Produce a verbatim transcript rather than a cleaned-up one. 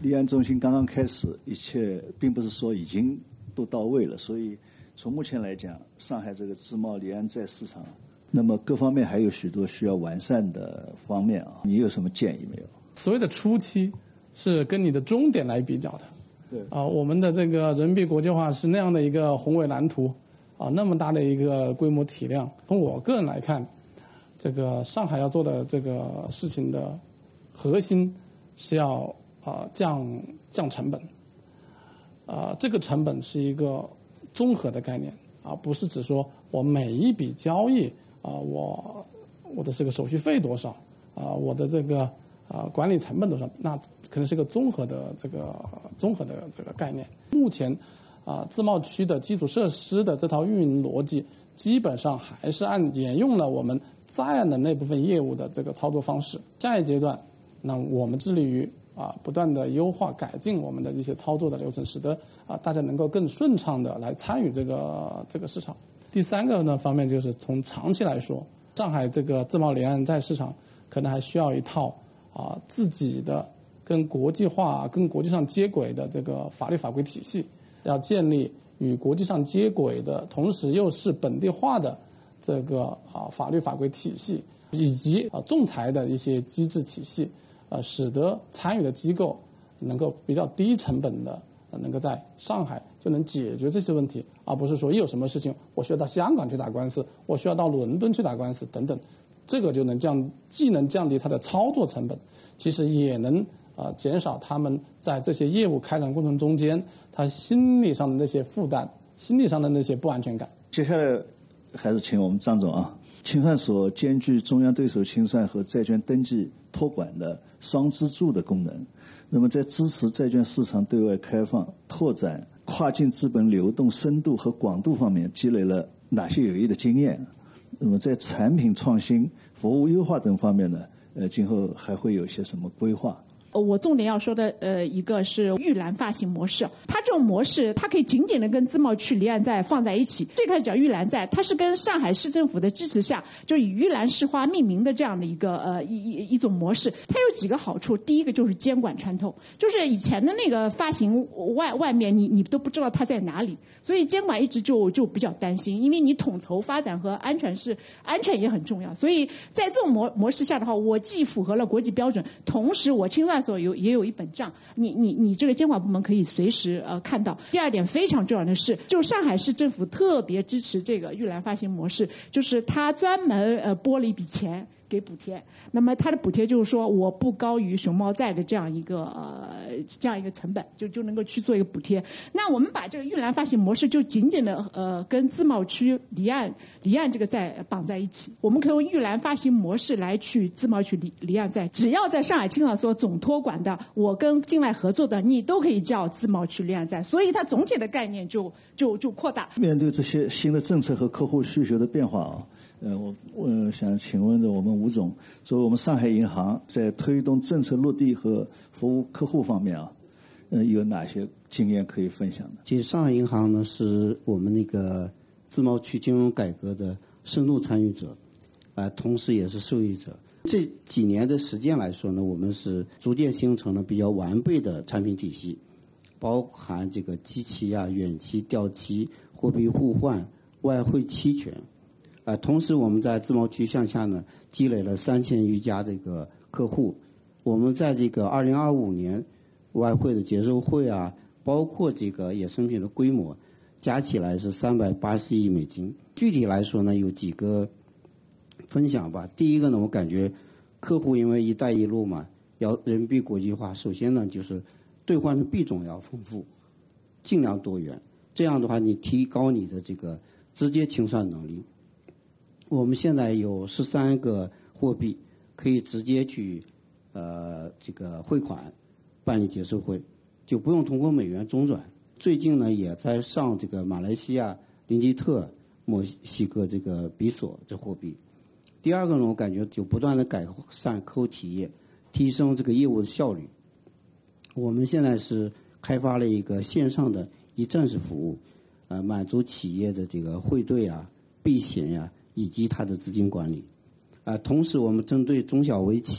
离岸中心刚刚开始，一切并不是说已经都到位了，所以从目前来讲，上海这个自贸离岸债市场，那么各方面还有许多需要完善的方面啊，你有什么建议没有？ 所谓的初期是跟你的终点来比较的。对啊，我们的这个人民币国际化是那样的一个宏伟蓝图啊，那么大的一个规模体量。从我个人来看，这个上海要做的这个事情的核心是要啊降降成本。啊，这个成本是一个综合的概念啊，不是指说我每一笔交易啊，我我的这个手续费多少啊，我的这个。啊，管理成本多少？那可能是一个综合的这个综合的这个概念。目前，啊，自贸区的基础设施的这套运营逻辑，基本上还是按沿用了我们在岸的那部分业务的这个操作方式。下一阶段，那我们致力于啊不断的优化改进我们的一些操作的流程，使得啊大家能够更顺畅的来参与这个这个市场。第三个呢方面就是从长期来说，上海这个自贸离岸债市场可能还需要一套。啊，自己的跟国际化、跟国际上接轨的这个法律法规体系，要建立与国际上接轨的，同时又是本地化的这个啊法律法规体系，以及啊仲裁的一些机制体系，呃，使得参与的机构能够比较低成本的，能够在上海就能解决这些问题，而不是说一有什么事情我需要到香港去打官司，我需要到伦敦去打官司等等。这个就能降，既能降低它的操作成本，其实也能啊、呃、减少他们在这些业务开展过程中间他心理上的那些负担，心理上的那些不安全感。 接下来还是请我们张总啊，清算所兼具中央对手清算和债券登记托管的双支柱的功能，那么在支持债券市场对外开放、拓展跨境资本流动深度和广度方面积累了哪些有益的经验？那么在产品创新、服务优化等方面呢，呃，今后还会有一些什么规划？ 我重点要说的，呃，一个是预览发行模式。它这种模式，它可以紧紧的跟自贸区离岸债放在一起。最开始讲预览债，它是跟上海市政府的支持下，就以玉兰市花命名的这样的一个呃一一一种模式。它有几个好处，第一个就是监管穿透，就是以前的那个发行外外面你你都不知道它在哪里，所以监管一直就就比较担心，因为你统筹发展和安全是安全也很重要。所以在这种模模式下的话，我既符合了国际标准，同时我清算所有也有一本账，你你你这个监管部门可以随时呃看到。第二点非常重要的是，就上海市政府特别支持这个预览发行模式，就是他专门呃拨了一笔钱给补贴。那么它的补贴就是说我不高于熊猫债的这样一个呃这样一个成本，就就能够去做一个补贴。那我们把这个预览发行模式就紧紧的呃跟自贸区离岸离岸这个债绑在一起，我们可以用预览发行模式来去自贸区离离岸债，只要在上海清算所总托管的，我跟境外合作的，你都可以叫自贸区离岸债，所以它总体的概念就就就扩大。 面对这些新的政策和客户需求的变化啊。呃，我我想请问着我们吴总，作为我们上海银行在推动政策落地和服务客户方面啊，呃，有哪些经验可以分享的？ 其实上海银行呢是我们那个自贸区金融改革的深度参与者，啊、呃，同时也是受益者。这几年的实践来说呢，我们是逐渐形成了比较完备的产品体系，包含这个基期啊、远期、调期、货币互换、外汇期权。啊、呃，同时我们在自贸区向下呢，积累了三千余家这个客户。我们在这个二零二五年外汇的结售汇啊，包括这个衍生品的规模，加起来是三百八十亿美金。具体来说呢，有几个分享吧。第一个呢，我感觉客户因为“一带一路”嘛，要人民币国际化，首先呢就是兑换的币种要丰富，尽量多元。这样的话，你提高你的这个直接清算能力。我们现在有十三个货币可以直接去呃这个汇款办理结售汇，就不用通过美元中转。最近呢也在上这个马来西亚林吉特、墨西哥这个比索这货币。第二个呢，我感觉就不断的改善客户体验，提升这个业务的效率。我们现在是开发了一个线上的一站式服务，呃，满足企业的这个汇兑啊、避险呀、啊。以及它的资金管理，啊、呃，同时我们针对中小微企